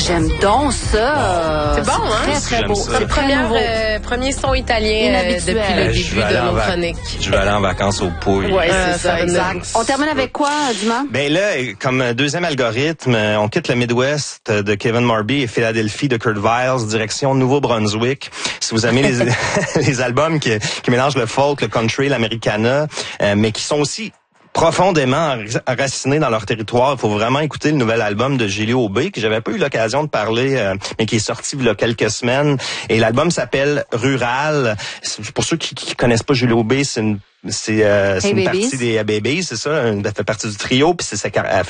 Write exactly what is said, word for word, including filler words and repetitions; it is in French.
j'aime donc ça. C'est bon, hein? Très, très beau. C'est le premier, euh, premier son italien euh, depuis le Euh, début de nos chroniques. Je vais aller en vacances au Pouilles. Oui, Euh, c'est ça, exact. On termine avec quoi, Dumas? Ben là, comme deuxième algorithme, on quitte le Midwest de Kevin Morby et Philadelphie de Kurt Vile, direction Nouveau-Brunswick. Si vous aimez les, les albums qui, qui mélangent le folk, le country, l'americana, euh, mais qui sont aussi profondément enracinés dans leur territoire. Il faut vraiment écouter le nouvel album de Julie Aubé, que j'avais pas eu l'occasion de parler, euh, mais qui est sorti il y a quelques semaines. Et l'album s'appelle Rural. Pour ceux qui, qui connaissent pas Julie Aubé, c'est une c'est euh, c'est Hey une Babies. partie des Babies, c'est ça, elle fait partie du trio, puis c'est sa